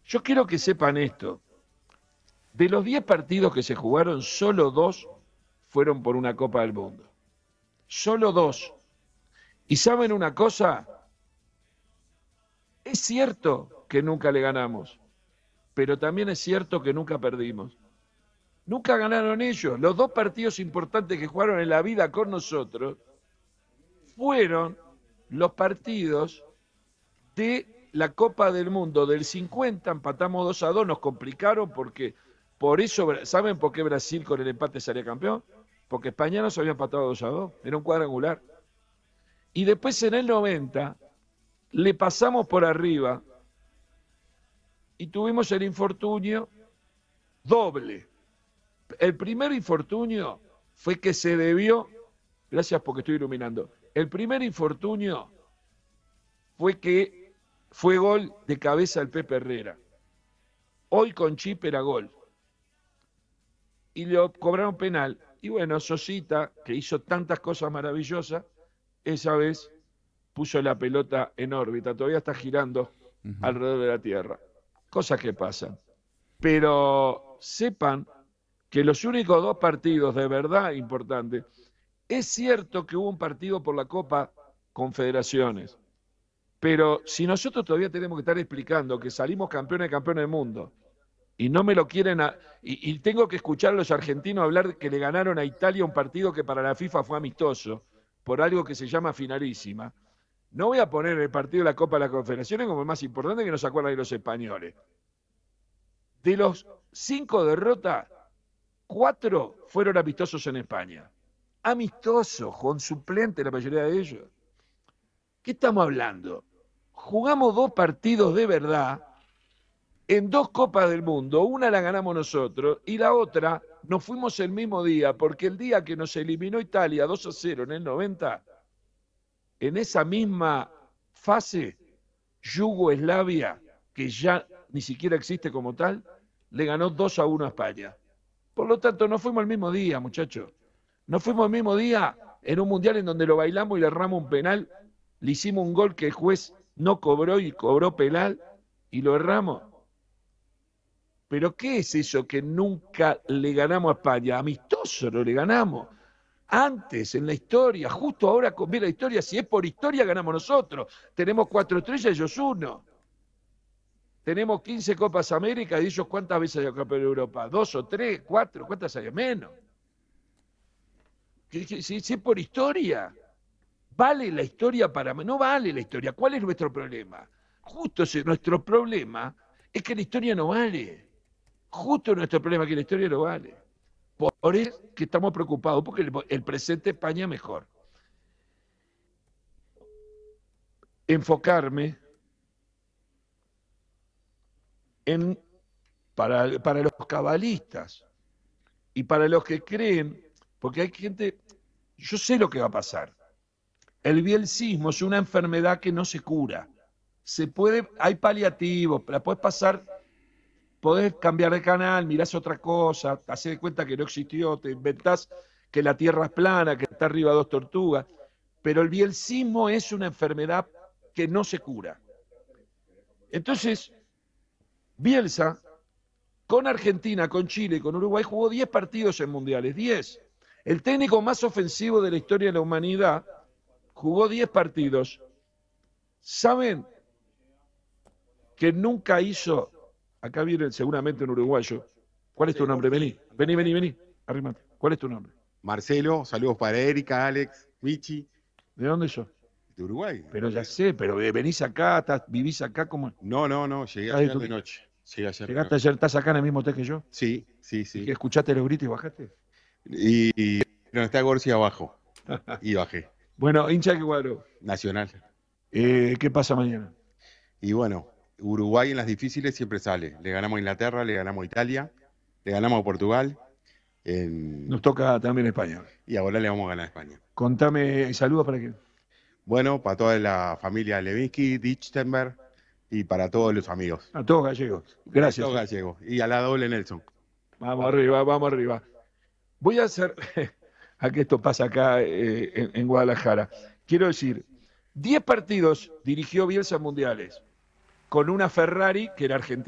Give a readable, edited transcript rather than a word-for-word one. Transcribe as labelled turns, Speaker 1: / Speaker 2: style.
Speaker 1: Yo quiero que sepan esto. De los 10 partidos que se jugaron, solo 2 fueron por una Copa del Mundo. Solo 2. ¿Y saben una cosa? Es cierto que nunca le ganamos, pero también es cierto que nunca perdimos. Nunca ganaron ellos. Los 2 partidos importantes que jugaron en la vida con nosotros fueron los partidos de la Copa del Mundo del 50, empatamos 2-2, nos complicaron porque por eso, ¿saben por qué Brasil con el empate salía campeón? Porque España nos había empatado 2-2, era un cuadrangular. Y después en el 90 le pasamos por arriba y tuvimos el infortunio doble. El primer infortunio fue que se debió, gracias porque estoy iluminando, el primer infortunio fue que fue gol de cabeza del Pepe Herrera. Hoy con chip era gol. Y le cobraron penal. Y bueno, Sosita, que hizo tantas cosas maravillosas, esa vez puso la pelota en órbita. Todavía está girando alrededor de la Tierra. Cosas que pasan. Pero sepan que los únicos 2 partidos de verdad importantes, es cierto que hubo un partido por la Copa Confederaciones, pero si nosotros todavía tenemos que estar explicando que salimos campeones del mundo y no me lo quieren, y tengo que escuchar a los argentinos hablar que le ganaron a Italia un partido que para la FIFA fue amistoso, por algo que se llama finalísima, no voy a poner el partido de la Copa de las Confederaciones como el más importante que no se acuerdan de los españoles. De los 5 derrotas, 4 fueron amistosos en España. Amistosos, con suplente la mayoría de ellos. ¿Qué estamos hablando? Jugamos 2 partidos de verdad en 2 Copas del Mundo. Una la ganamos nosotros y la otra nos fuimos el mismo día, porque el día que nos eliminó Italia 2-0 en el 90, en esa misma fase, Yugoslavia, que ya ni siquiera existe como tal, le ganó 2-1 a España. Por lo tanto, no fuimos el mismo día, muchachos. No fuimos el mismo día en un mundial en donde lo bailamos y le erramos un penal, le hicimos un gol que el juez no cobró y cobró penal y lo erramos. ¿Pero qué es eso que nunca le ganamos a España? Amistoso no le ganamos. Antes, en la historia, justo ahora con la historia, si es por historia, ganamos nosotros. Tenemos 4 estrellas, ellos 1. Tenemos 15 Copas América y ellos ¿cuántas veces hay campeón de Europa? 2 o 3, 4, ¿cuántas hay? Menos. Si es por historia, ¿vale la historia para...? No vale la historia. ¿Cuál es nuestro problema? Justo nuestro problema es que la historia no vale. Justo nuestro problema es que la historia no vale. Por eso que estamos preocupados, porque el presente España es mejor. Enfocarme en, para los cabalistas y para los que creen, porque hay gente, yo sé lo que va a pasar. El bielcismo es una enfermedad que no se cura. Hay paliativos, la puedes pasar, podés cambiar de canal, mirás otra cosa, te haces de cuenta que no existió, te inventás que la Tierra es plana, que está arriba 2 tortugas, pero el bielcismo es una enfermedad que no se cura. Entonces, Bielsa, con Argentina, con Chile, con Uruguay, jugó 10 partidos en mundiales, 10. El técnico más ofensivo de la historia de la humanidad jugó 10 partidos. ¿Saben que nunca hizo? Acá viene seguramente un uruguayo. ¿Cuál es tu nombre? Vení, arrímate. ¿Cuál es tu nombre?
Speaker 2: Marcelo, saludos para Erika, Alex, Michi.
Speaker 1: ¿De dónde sos?
Speaker 2: De Uruguay.
Speaker 1: Pero ya sé, pero venís acá, vivís acá como...
Speaker 2: No, llegué ayer de noche.
Speaker 1: ¿Llegaste ayer, estás acá en el mismo hotel que yo?
Speaker 2: Sí.
Speaker 1: ¿Y que escuchaste los gritos y bajaste?
Speaker 2: Y no, está Gorsi abajo. Y bajé.
Speaker 1: Bueno, hincha que cuadro.
Speaker 2: Nacional.
Speaker 1: ¿Qué pasa mañana?
Speaker 2: Y bueno, Uruguay en las difíciles siempre sale. Le ganamos a Inglaterra, le ganamos a Italia, le ganamos a Portugal.
Speaker 1: Nos toca también España.
Speaker 2: Y ahora le vamos a ganar a España.
Speaker 1: Contame, saludos para quién.
Speaker 2: Bueno, para toda la familia Levinsky, Dichtenberg y para todos los amigos.
Speaker 1: A todos gallegos. Gracias.
Speaker 2: A todos gallegos. Y a la doble Nelson.
Speaker 1: Vamos arriba. Voy a hacer, a que esto pasa acá en Guadalajara. Quiero decir, 10 partidos dirigió Bielsa mundiales con una Ferrari que era argentina.